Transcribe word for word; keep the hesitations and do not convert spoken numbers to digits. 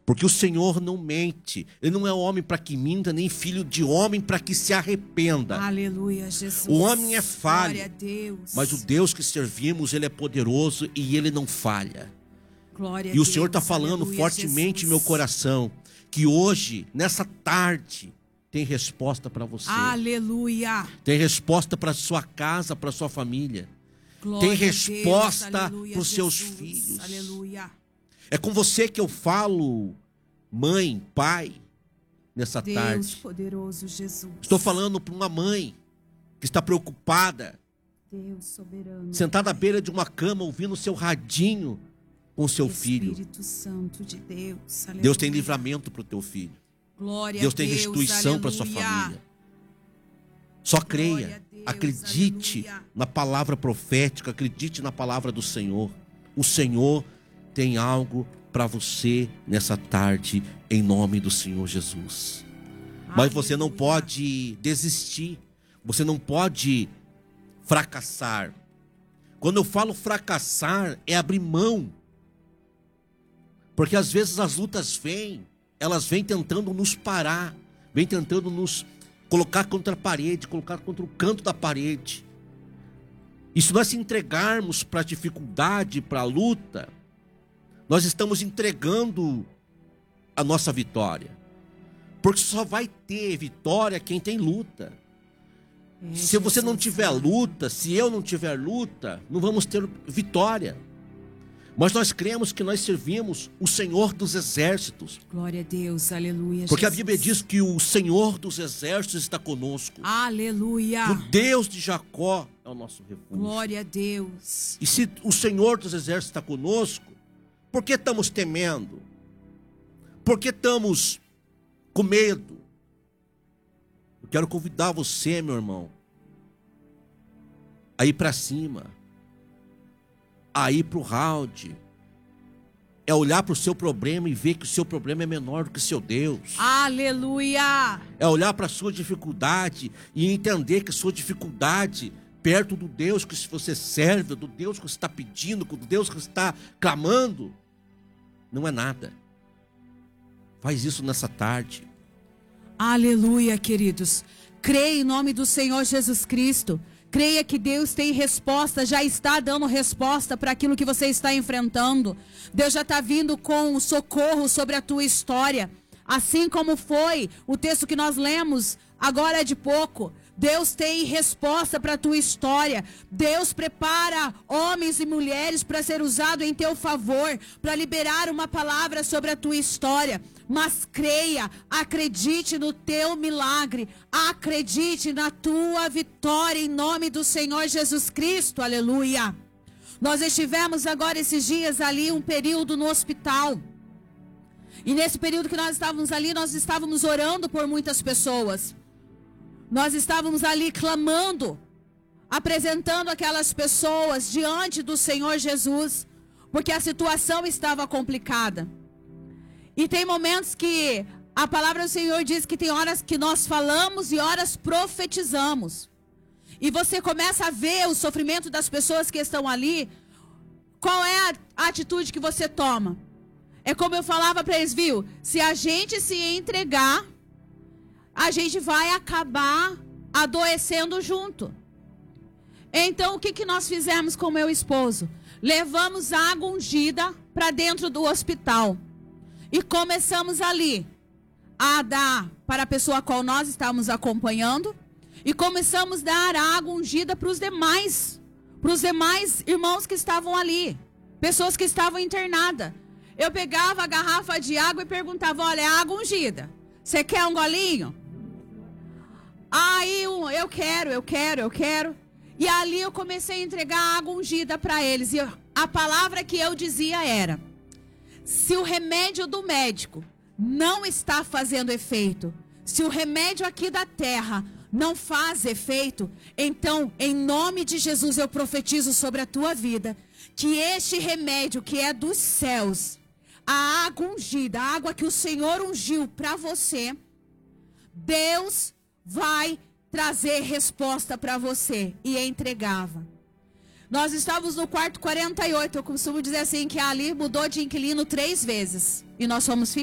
Porque o Senhor não mente. Ele não é homem para que minta, nem filho de homem para que se arrependa. Aleluia, Jesus. O homem é falho. Glória a Deus. Mas o Deus que servimos, Ele é poderoso e Ele não falha. Glória a E o Deus. Senhor está falando Aleluia, fortemente Jesus. em meu coração, que hoje, nessa tarde, tem resposta para você. Aleluia. Tem resposta para sua casa, para sua família. Glória Tem a Deus. resposta Aleluia, para os seus Jesus. filhos. Aleluia. É com você que eu falo, mãe, pai, nessa Deus tarde. poderoso, Jesus. Estou falando para uma mãe que está preocupada, Deus soberano. sentada à beira de uma cama, ouvindo o seu radinho com o seu filho. Espírito Santo de Deus. Aleluia. Deus tem livramento para o teu filho. Glória Deus a tem Deus, restituição para sua aleluia. família. Só Glória creia, a Deus, acredite aleluia. na palavra profética, acredite na palavra do Senhor. O Senhor tem algo para você nessa tarde, em nome do Senhor Jesus. Mas você não Aleluia. pode desistir, você não pode fracassar. Quando eu falo fracassar, é abrir mão. Porque às vezes as lutas vêm, elas vêm tentando nos parar, vêm tentando nos colocar contra a parede, colocar contra o canto da parede. E se nós se entregarmos para a dificuldade, para a luta, nós estamos entregando a nossa vitória. Porque só vai ter vitória quem tem luta. É, Se você não Jesus, tiver luta, se eu não tiver luta, não vamos ter vitória. Mas nós cremos que nós servimos o Senhor dos Exércitos. Glória a Deus, aleluia. Porque Jesus. a Bíblia diz que o Senhor dos Exércitos está conosco. Aleluia. O Deus de Jacó é o nosso refúgio. Glória a Deus. E se o Senhor dos Exércitos está conosco, por que estamos temendo? Por que estamos com medo? Eu quero convidar você, meu irmão, a ir para cima, a ir para o round. É olhar para o seu problema e ver que o seu problema é menor do que o seu Deus. Aleluia. É olhar para a sua dificuldade e entender que a sua dificuldade, perto do Deus que você serve, do Deus que você está pedindo, do Deus que você está clamando, não é nada. Faz isso nessa tarde. Aleluia, queridos. Creia em nome do Senhor Jesus Cristo. Creia que Deus tem resposta, já está dando resposta para aquilo que você está enfrentando. Deus já está vindo com socorro sobre a tua história. Assim como foi o texto que nós lemos agora de pouco. Deus tem resposta para a tua história. Deus prepara homens e mulheres para ser usado em teu favor, para liberar uma palavra sobre a tua história. Mas creia, acredite no teu milagre, acredite na tua vitória em nome do Senhor Jesus Cristo, aleluia. Nós estivemos agora esses dias ali, um período no hospital. E nesse período que nós estávamos ali, nós estávamos orando por muitas pessoas. Nós estávamos ali clamando, apresentando aquelas pessoas diante do Senhor Jesus, porque a situação estava complicada. E tem momentos que a palavra do Senhor diz que tem horas que nós falamos e horas profetizamos. E você começa a ver o sofrimento das pessoas que estão ali. Qual é a atitude que você toma? É como eu falava para eles, viu? Se a gente se entregar, a gente vai acabar adoecendo junto. Então, o que, que nós fizemos com meu esposo? Levamos água ungida para dentro do hospital. E começamos ali a dar para a pessoa a qual nós estávamos acompanhando. E começamos a dar água ungida para os demais. Para os demais irmãos que estavam ali. Pessoas que estavam internadas. Eu pegava a garrafa de água e perguntava, olha, é água ungida. Você quer um golinho? Aí eu, eu quero, eu quero, eu quero. E ali eu comecei a entregar água ungida para eles. E eu, a palavra que eu dizia era... Se o remédio do médico não está fazendo efeito, se o remédio aqui da terra não faz efeito, então, em nome de Jesus, eu profetizo sobre a tua vida, que este remédio que é dos céus, a água ungida, a água que o Senhor ungiu para você, Deus vai trazer resposta para você. E entregava. Nós estávamos no quarto quarenta e oito, eu costumo dizer assim, que ali mudou de inquilino três vezes. E nós fomos